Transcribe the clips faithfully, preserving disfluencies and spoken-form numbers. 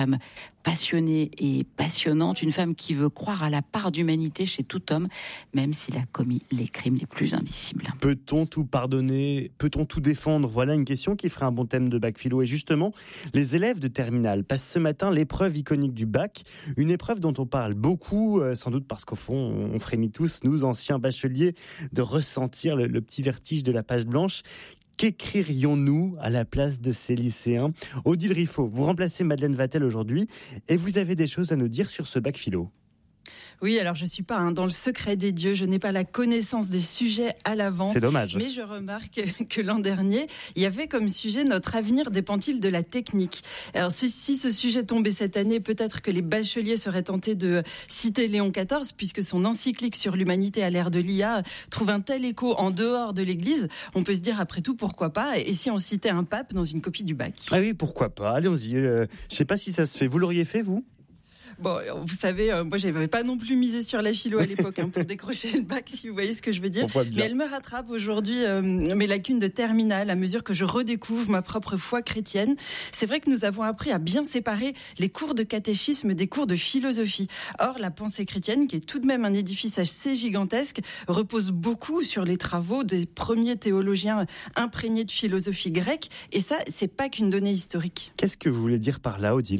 femme passionnée et passionnante, une femme qui veut croire à la part d'humanité chez tout homme, même s'il a commis les crimes les plus indicibles. Peut-on tout pardonner ? Peut-on tout défendre ? Voilà une question qui ferait un bon thème de bac philo. Et justement, les élèves de terminale passent ce matin l'épreuve iconique du bac, une épreuve dont on parle beaucoup, euh, sans doute parce qu'au fond, on frémit tous, nous, anciens bacheliers, de ressentir le, le petit vertige de la page blanche. Qu'écririons-nous à la place de ces lycéens ? Odile Riffaut, vous remplacez Madeleine Vatel aujourd'hui et vous avez des choses à nous dire sur ce bac philo. Oui, alors je ne suis pas hein, dans le secret des dieux, je n'ai pas la connaissance des sujets à l'avance. C'est dommage. Mais je remarque que l'an dernier, il y avait comme sujet « Notre avenir dépend-il de la technique ?» Alors si, si ce sujet tombait cette année, peut-être que les bacheliers seraient tentés de citer Léon quatorze, puisque son encyclique sur l'humanité à l'ère de l'I A trouve un tel écho en dehors de l'Église. On peut se dire après tout, pourquoi pas ? Et si on citait un pape dans une copie du bac ? Ah oui, pourquoi pas ? Allons-y. Euh, je ne sais pas si ça se fait. Vous l'auriez fait, vous ? Bon, vous savez, euh, moi, j'avais pas non plus misé sur la philo à l'époque hein, pour décrocher le bac, si vous voyez ce que je veux dire. Mais elle me rattrape aujourd'hui euh, mes lacunes de terminale à mesure que je redécouvre ma propre foi chrétienne. C'est vrai que nous avons appris à bien séparer les cours de catéchisme des cours de philosophie. Or, la pensée chrétienne, qui est tout de même un édifice assez gigantesque, repose beaucoup sur les travaux des premiers théologiens imprégnés de philosophie grecque. Et ça, c'est pas qu'une donnée historique. Qu'est-ce que vous voulez dire par là, Odile ?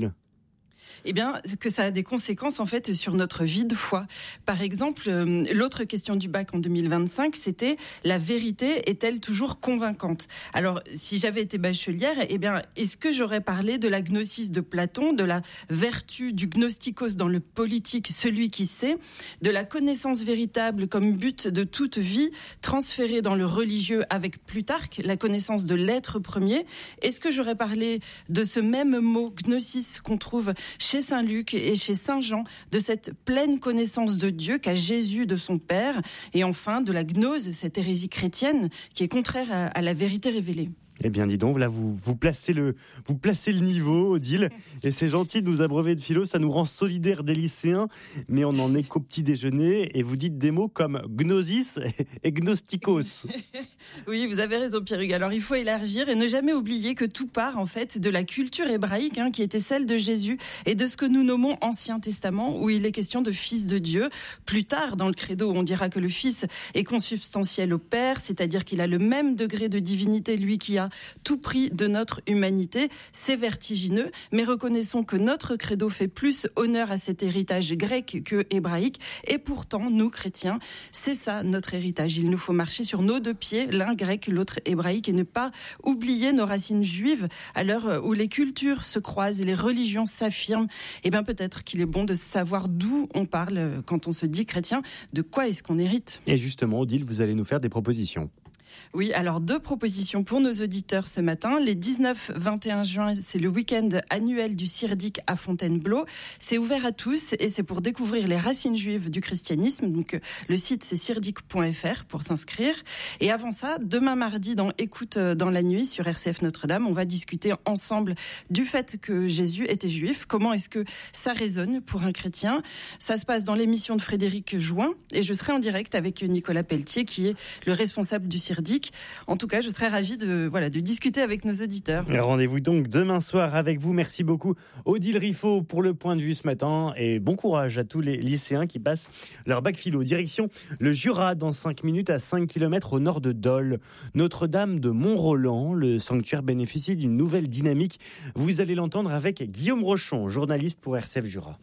Eh bien, que ça a des conséquences en fait sur notre vie de foi. Par exemple, euh, l'autre question du bac en deux mille vingt-cinq, c'était la vérité est-elle toujours convaincante ? Alors, si j'avais été bachelière, eh bien, est-ce que j'aurais parlé de la gnosis de Platon, de la vertu du gnostikos dans le politique, celui qui sait, de la connaissance véritable comme but de toute vie, transférée dans le religieux avec Plutarque, la connaissance de l'être premier ? Est-ce que j'aurais parlé de ce même mot gnosis qu'on trouve chez Saint Luc et chez Saint Jean, de cette pleine connaissance de Dieu qu'a Jésus de son Père, et enfin de la gnose, cette hérésie chrétienne qui est contraire à, à la vérité révélée. Eh bien, dis donc, là, vous, vous, placez le, vous placez le niveau, Odile, et c'est gentil de nous abreuver de philo, ça nous rend solidaires des lycéens, mais on n'en est qu'au petit déjeuner, et vous dites des mots comme gnosis et gnostikos. Oui, vous avez raison, Pierre-Hugues. Alors, il faut élargir et ne jamais oublier que tout part, en fait, de la culture hébraïque, hein, qui était celle de Jésus, et de ce que nous nommons Ancien Testament, où il est question de Fils de Dieu. Plus tard, dans le credo, on dira que le Fils est consubstantiel au Père, c'est-à-dire qu'il a le même degré de divinité, lui qui a tout prix de notre humanité. C'est vertigineux, mais reconnaissons que notre credo fait plus honneur à cet héritage grec que hébraïque, et pourtant, nous, chrétiens, c'est ça notre héritage. Il nous faut marcher sur nos deux pieds, l'un grec, l'autre hébraïque, et ne pas oublier nos racines juives à l'heure où les cultures se croisent et les religions s'affirment. Eh bien, peut-être qu'il est bon de savoir d'où on parle quand on se dit chrétien, de quoi est-ce qu'on hérite. Et justement, Odile, vous allez nous faire des propositions. Oui, alors deux propositions pour nos auditeurs ce matin. Les dix-neuf vingt et un juin, c'est le week-end annuel du Sirdik à Fontainebleau. C'est ouvert à tous et c'est pour découvrir les racines juives du christianisme. Donc le site c'est sirdik point f r pour s'inscrire. Et avant ça, demain mardi dans Écoute dans la nuit sur R C F Notre-Dame, on va discuter ensemble du fait que Jésus était juif. Comment est-ce que ça résonne pour un chrétien ? Ça se passe dans l'émission de Frédéric Join et je serai en direct avec Nicolas Pelletier qui est le responsable du Sirdik. En tout cas, je serais ravie de, voilà, de discuter avec nos auditeurs. Et rendez-vous donc demain soir avec vous. Merci beaucoup, Odile Riffaut, pour le point de vue ce matin. Et bon courage à tous les lycéens qui passent leur bac philo. Direction le Jura, dans cinq minutes, à cinq kilomètres au nord de Dole. Notre-Dame de Mont-Roland, le sanctuaire bénéficie d'une nouvelle dynamique. Vous allez l'entendre avec Guillaume Rochon, journaliste pour R C F Jura.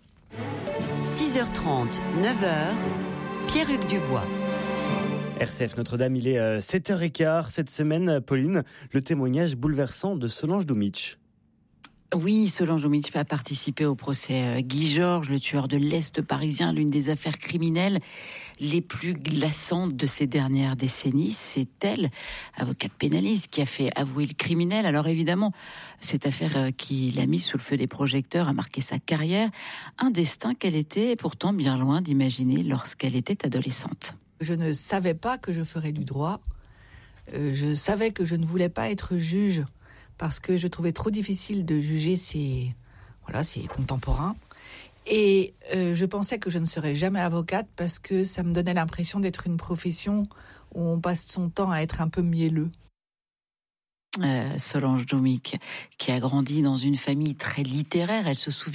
six heures trente, neuf heures, Pierre-Hugues Dubois. R C F Notre-Dame, il est sept heures quinze. Cette semaine, Pauline, le témoignage bouleversant de Solange Doumitch. Oui, Solange Doumitch a participé au procès Guy Georges, le tueur de l'Est parisien, l'une des affaires criminelles les plus glaçantes de ces dernières décennies. C'est elle, avocate pénaliste, qui a fait avouer le criminel. Alors évidemment, cette affaire qui l'a mise sous le feu des projecteurs a marqué sa carrière, un destin qu'elle était pourtant bien loin d'imaginer lorsqu'elle était adolescente. Je ne savais pas que je ferais du droit. Euh, je savais que je ne voulais pas être juge parce que je trouvais trop difficile de juger ces, voilà, ces contemporains. Et euh, je pensais que je ne serais jamais avocate parce que ça me donnait l'impression d'être une profession où on passe son temps à être un peu mielleux. Euh, Solange Doumitch, qui a grandi dans une famille très littéraire, elle se souvient